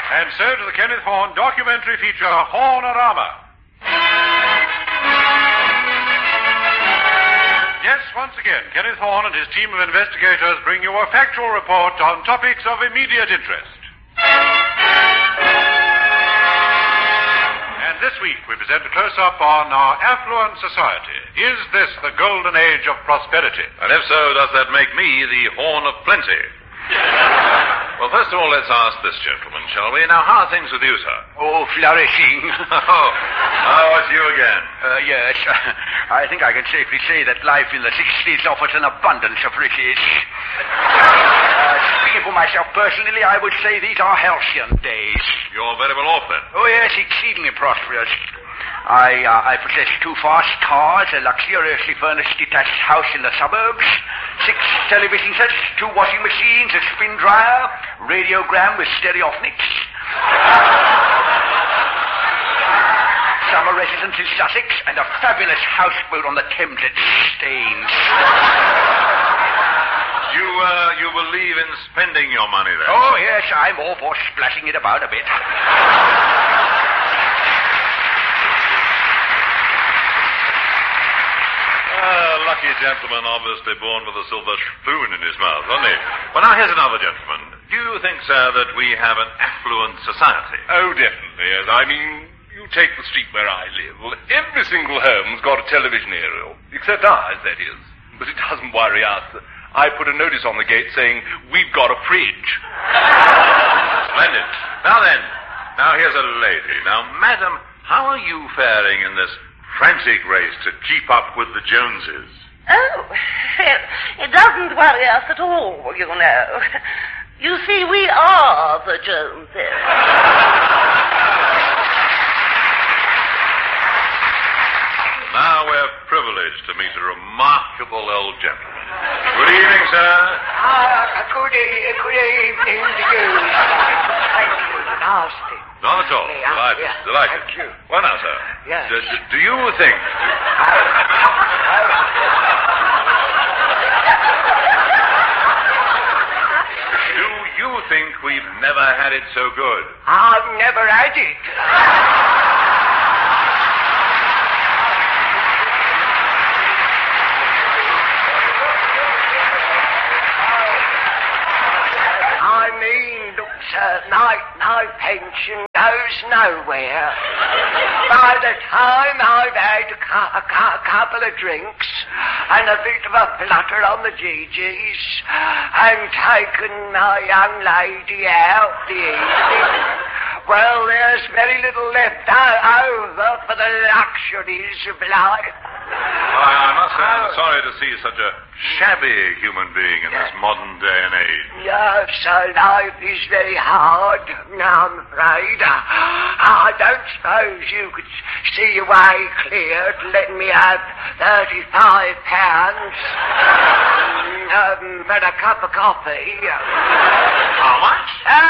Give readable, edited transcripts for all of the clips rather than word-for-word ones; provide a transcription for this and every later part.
And so to the Kenneth Horne documentary feature, Hornorama. Yes, once again, Kenneth Horne and his team of investigators bring you a factual report on topics of immediate interest. And this week we present a close-up on our affluent society. Is this the golden age of prosperity? And if so, does that make me the Horn of Plenty? Well, first of all, let's ask this gentleman, shall we? Now, how are things with you, sir? Oh, flourishing. It's you again. Yes. I think I can safely say that life in the 60s offers an abundance of riches. Speaking for myself personally, I would say these are halcyon days. You're very well off, then. Oh, yes, exceedingly prosperous. I possess 2 fast cars, a luxuriously furnished detached house in the suburbs, 6 television sets, 2 washing machines, a spin dryer, radiogram with stereophonics, summer residence in Sussex, and a fabulous houseboat on the Thames at Staines. You believe in spending your money, then? Oh, yes, I'm all for splashing it about a bit. Lucky gentleman, obviously born with a silver spoon in his mouth, wasn't he? Well, now, here's another gentleman. Do you think, sir, that we have an affluent society? Oh, definitely, yes. I mean, you take the street where I live. Well, every single home's got a television aerial. Except ours, that is. But it doesn't worry us. I put a notice on the gate saying, we've got a fridge. Splendid. Now here's a lady. Now, madam, how are you faring in this frantic race to keep up with the Joneses? Oh, well, it doesn't worry us at all, you know. You see, we are the Joneses. Now we're privileged to meet a remarkable old gentleman. Good evening, sir. Good evening to you. Thank you. Nasty. Not at all. Delighted. Thank you. Well, now, sir. Yes. Do you think... Do you think we've never had it so good? I've never had it. I mean, look, sir, my pension goes nowhere. By the time I've had a couple of drinks and a bit of a flutter on the GGs and taken my young lady out the evening, well, there's very little left over for the luxuries of life. I must say I'm sorry to see such a shabby human being in this modern day and age. Yes, life is very hard, I'm afraid. I don't suppose you could see your way clear to let me have £35 for a cup of coffee. How much?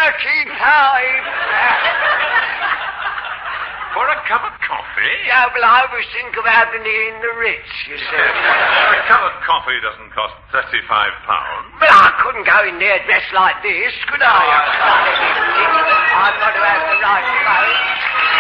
35. For a cup of coffee? Yeah, well, I was thinking of having it in the Ritz, you see. A cup of coffee doesn't cost £35. But I couldn't go in there dressed like this, could I? I've got to have the right clothes.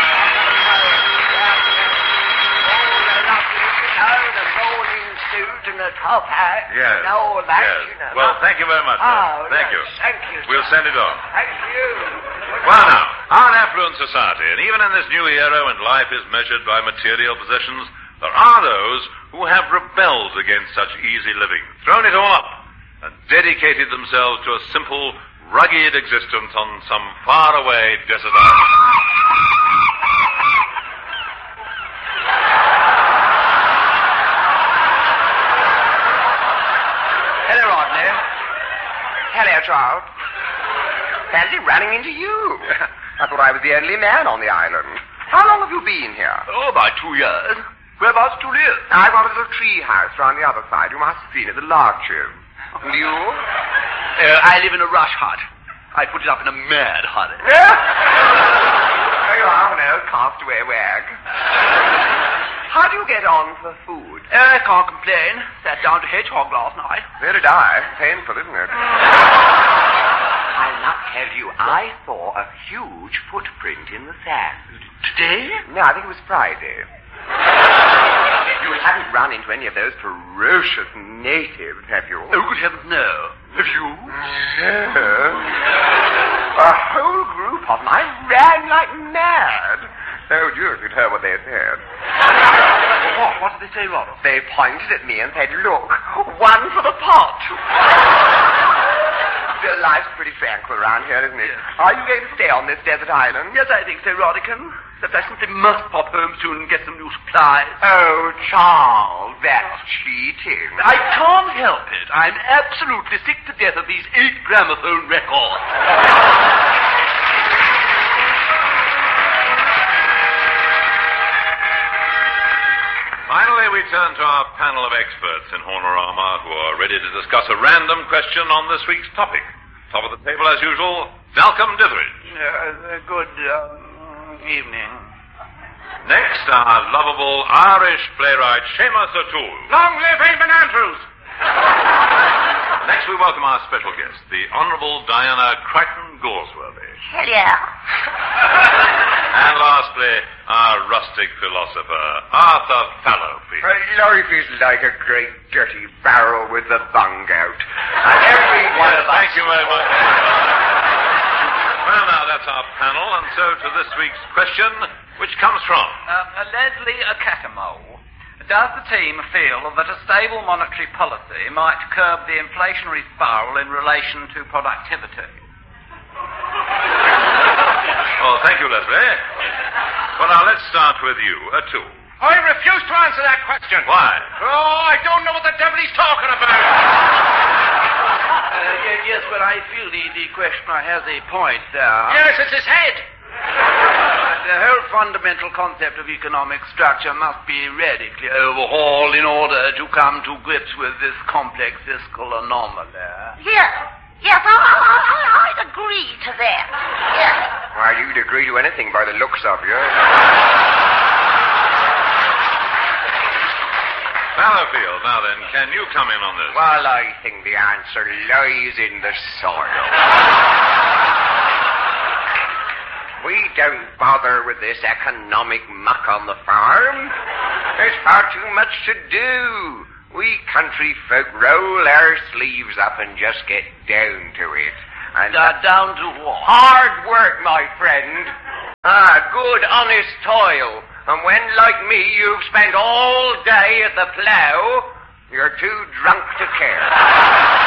The morning suit and the top hat. Yes. And all that, yes. you know. Well, thank you very much, sir. Oh, thank you. Thank you, sir. We'll send it on. Thank you. Well, now, our affluent society, and even in this new era when life is measured by material possessions, there are those who have rebelled against such easy living, thrown it all up, and dedicated themselves to a simple, rugged existence on some faraway desert island. Hello, Rodney. Hello, child. Fancy running into you. I thought I was the only man on the island. How long have you been here? Oh, about 2 years. Whereabouts do you live? I've got a little tree house round the other side. You must have seen it, the larches. And you? I live in a rush hut. I put it up in a mad hurry. There you are, an old castaway wag. How do you get on for food? I can't complain. Sat down to hedgehog last night. So did I. Painful, isn't it? I'll not tell you. I saw a huge footprint in the sand. Today? No, I think it was Friday. You haven't run into any of those ferocious natives, have you? Oh, good heavens, no. Have you? No. A whole group of them. I ran like mad. Oh, you if you'd heard what they said. What did they say, Ronald? They pointed at me and said, look, one for the pot. Life's pretty tranquil around here, isn't it? Yes. Are you going to stay on this desert island? Yes, I think so, Rodican. Except I simply must pop home soon and get some new supplies. Oh, Charles, that's cheating. I can't help it. I'm absolutely sick to death of these 8 gramophone records. Finally, we turn to our panel of experts in Hornorama who are ready to discuss a random question on this week's topic. Top of the table, as usual, Malcolm Ditheridge. Good evening. Next, our lovable Irish playwright, Seamus O'Toole. Long live Eamon Andrews! Next, we welcome our special guest, the Honourable Diana Crichton-Galsworthy. Hell yeah. And lastly, our rustic philosopher, Arthur Fallowfield. Life is like a great dirty barrel with the bung out. And every one of us... Thank you very much. Well, now, that's our panel, and so to this week's question, which comes from... Leslie Akatamo. Does the team feel that a stable monetary policy might curb the inflationary spiral in relation to productivity? Oh, thank you, Leslie. Well, now, let's start with you, O'Toole. I refuse to answer that question. Why? Oh, I don't know what the devil he's talking about. Yes, but I feel the questioner has a point there. Yes, it's his head. The whole fundamental concept of economic structure must be radically overhauled in order to come to grips with this complex fiscal anomaly. Yes, I'd agree to that. Yes. Why, you'd agree to anything by the looks of you. Fallowfield, now then, can you come in on this? Well, I think the answer lies in the soil. We don't bother with this economic muck on the farm. There's far too much to do. We country folk roll our sleeves up and just get down to it. And Down to what? hard work, my friend. Good, honest toil. And when, like me, you've spent all day at the plough, you're too drunk to care.